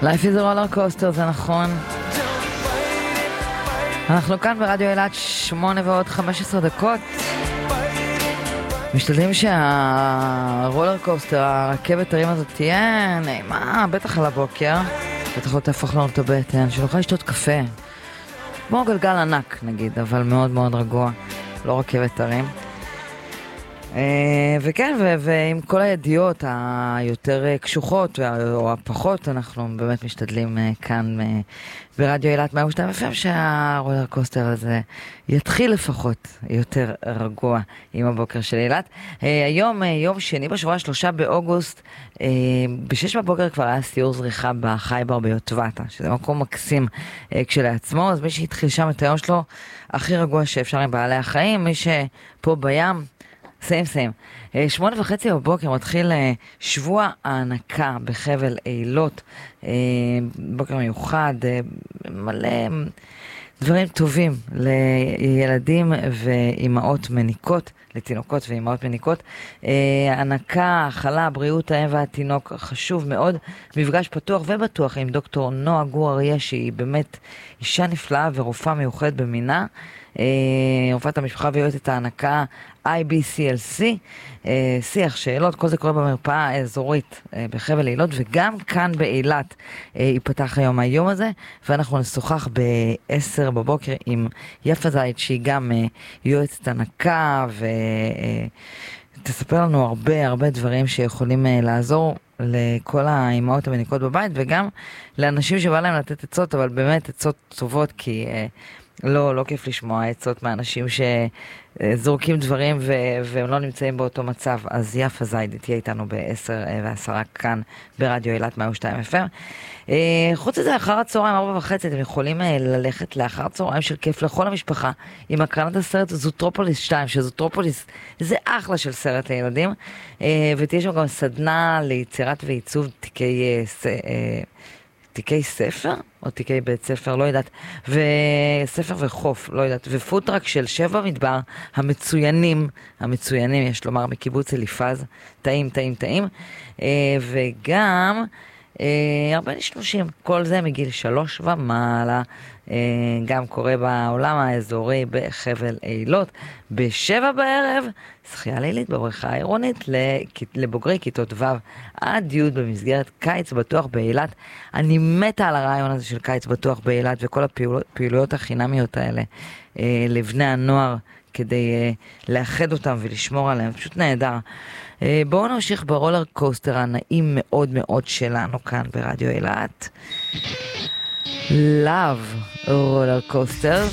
Life is a roller coaster, זה נכון. אנחנו כאן ברדיו אילת 8:15. משתדלים שהרולר קוסטר, הרכבת הרים הזאת תהיה נעימה, בטח על הבוקר. בטח לא תהפוך לנו את הבטן, שנוכל לשתות קפה. כמו גלגל ענק נגיד, אבל מאוד מאוד רגוע. לא רכבת הרים. וכן, ועם כל הידיעות היותר קשוחות או הפחות, אנחנו באמת משתדלים כאן ברדיו אילת 102 FM שהרולר קוסטר הזה יתחיל לפחות יותר רגוע עם הבוקר של אילת. היום, יום שני בשבוע 3 באוגוסט, ב-6 בבוקר כבר היה סיור זריחה בחייבר ביוטבתה, שזה מקום מקסים כשלעצמו, אז מי שהתחיל שם את היום שלו הכי רגוע שאפשר עם בעלי החיים, מי שפה בים, סיים. 8:30 בבוקר מתחיל שבוע הענקה בחבל אילות, בוקר מיוחד, מלא דברים טובים לילדים ואימהות מניקות, לתינוקות ואימהות מניקות. הענקה, החלה, בריאות האם והתינוק חשוב מאוד. מפגש פתוח ובטוח עם דוקטור נועה גור אריה, שהיא באמת אישה נפלאה ורופאה מיוחדת במינה. רופאת המשפחה ויועצת הענקה IBCLC, שיח שאלות, כל זה קורה במרפאה האזורית בחבל אילות, וגם כאן באילת ייפתח היום הזה, ואנחנו נשוחח ב-10 בבוקר עם יפה זית, שהיא גם יועצת הענקה, ותספר לנו הרבה דברים שיכולים לעזור לכל האימהות המניקות בבית, וגם לאנשים שבא להם לתת עצות, אבל באמת עצות טובות, כי לא כיף לשמוע עצות מאנשים שזורקים דברים והם לא נמצאים באותו מצב. אז יפה זייד תהיה איתנו ב-10:10 כאן ברדיו אילת 102 FM. חוץ לזה, אחר הצהריים 4:30 אתם יכולים ללכת לאחר הצהריים של כיף לכל המשפחה עם הקרנת הסרט זוטרופוליס 2, שזוטרופוליס זה אחלה של סרט לילדים, ותהיה שם גם סדנה ליצירת ועיצוב תיקי ספר, או תיקי בית ספר, לא יודעת, וספר וחוף, לא יודעת, ופוטרק של 7 מדבר, המצוינים, יש לומר, מקיבוץ אליפז, טעים, וגם הרבה נשלושים, כל זה מגיל 3 ומעלה, גם קורה בעולם האזורי בחבל אילות, ב7 בערב, שחייה לילית בבריכה העירונית לבוגרי כיתות ו' עד י' במסגרת קיץ בטוח באילת. אני מתה על הרעיון הזה של קיץ בטוח באילת וכל הפעילויות החינמיות האלה לבני הנוער, כדי לאחד אותם ולשמור עליהם, פשוט נהדר. בואו נמשיך ברולר קוסטר הנעים מאוד מאוד שלנו כאן ברדיו אילת. Love רולר קוסטר,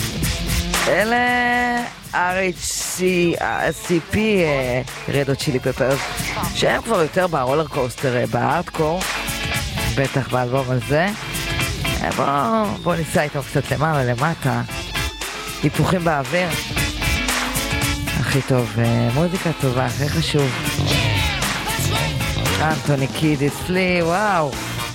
אלה RHCP Red Hot Chili Peppers, שהם כבר יותר ברולר קוסטר, בהארדקור, בטח באלבום הזה. בואו ניסע איתו קצת למעלה למטה, היפוכים באוויר, הכי טוב, מוזיקה טובה, הכי חשוב. אנטוני קיד אצלי, וואו.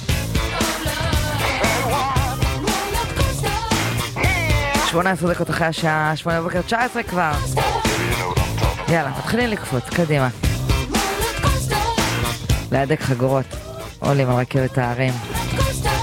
18 דקות אחרי השעה 8 בבוקר, 19 כבר. יאללה, תתחילים לקפוץ, קדימה. להדק חגורות, עולים על רכבת הערים.